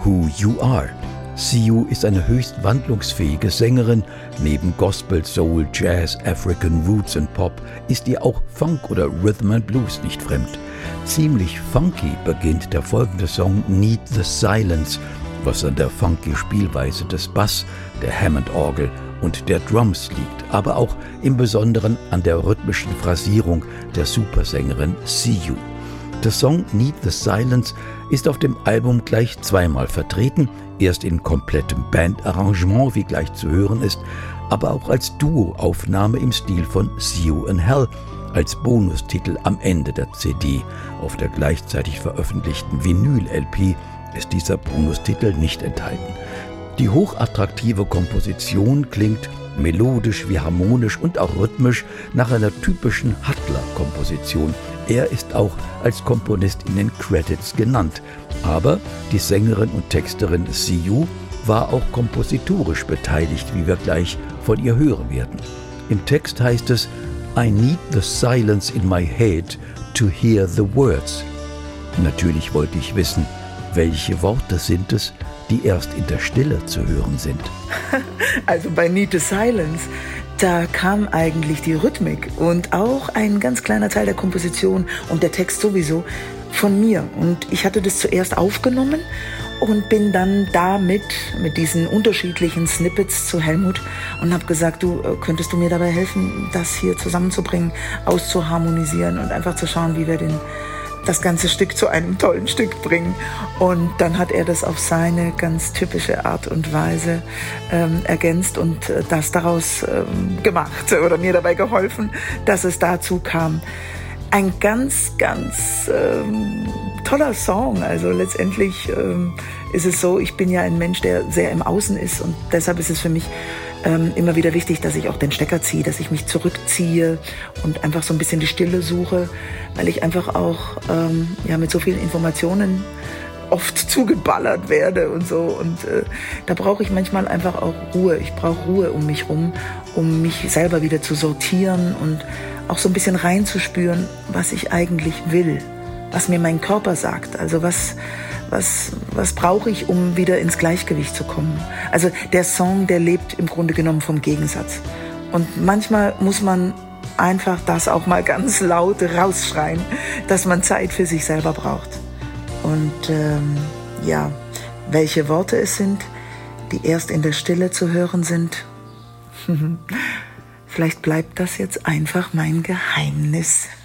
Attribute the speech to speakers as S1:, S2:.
S1: Who You Are. Siu ist eine höchst wandlungsfähige Sängerin. Neben Gospel, Soul, Jazz, African Roots und Pop ist ihr auch Funk oder Rhythm and Blues nicht fremd. Ziemlich funky beginnt der folgende Song Need the Silence, was an der funky Spielweise des Bass, der Hammond-Orgel und der Drums liegt, aber auch im Besonderen an der rhythmischen Phrasierung der Supersängerin Siu. Der Song Need the Silence ist auf dem Album gleich zweimal vertreten, erst in komplettem Bandarrangement, wie gleich zu hören ist, aber auch als Duo-Aufnahme im Stil von Siu and Hell, als Bonustitel am Ende der CD. Auf der gleichzeitig veröffentlichten Vinyl-LP ist dieser Bonustitel nicht enthalten. Die hochattraktive Komposition klingt melodisch wie harmonisch und auch rhythmisch nach einer typischen Hattler-Komposition. Er ist auch als Komponist in den Credits genannt. Aber die Sängerin und Texterin Siu war auch kompositorisch beteiligt, wie wir gleich von ihr hören werden. Im Text heißt es: I need the silence in my head to hear the words. Natürlich wollte ich wissen, welche Worte sind es, die erst in der Stille zu hören sind.
S2: Also bei Need the Silence, da kam eigentlich die Rhythmik und auch ein ganz kleiner Teil der Komposition und der Text sowieso von mir. Und ich hatte das zuerst aufgenommen und bin dann damit mit diesen unterschiedlichen Snippets zu Helmut und habe gesagt, du, könntest du mir dabei helfen, das hier zusammenzubringen, auszuharmonisieren und einfach zu schauen, wie wir das ganze Stück zu einem tollen Stück bringen. Und dann hat er das auf seine ganz typische Art und Weise ergänzt und das daraus gemacht oder mir dabei geholfen, dass es dazu kam. Ein ganz, ganz toller Song. Also letztendlich ist es so, ich bin ja ein Mensch, der sehr im Außen ist und deshalb ist es für mich immer wieder wichtig, dass ich auch den Stecker ziehe, dass ich mich zurückziehe und einfach so ein bisschen die Stille suche, weil ich einfach auch mit so vielen Informationen oft zugeballert werde und so. Und da brauche ich manchmal einfach auch Ruhe. Ich brauche Ruhe um mich rum, um mich selber wieder zu sortieren und auch so ein bisschen reinzuspüren, was ich eigentlich will, was mir mein Körper sagt. Also was brauche ich, um wieder ins Gleichgewicht zu kommen? Also der Song, der lebt im Grunde genommen vom Gegensatz. Und manchmal muss man einfach das auch mal ganz laut rausschreien, dass man Zeit für sich selber braucht. Und welche Worte es sind, die erst in der Stille zu hören sind, vielleicht bleibt das jetzt einfach mein Geheimnis.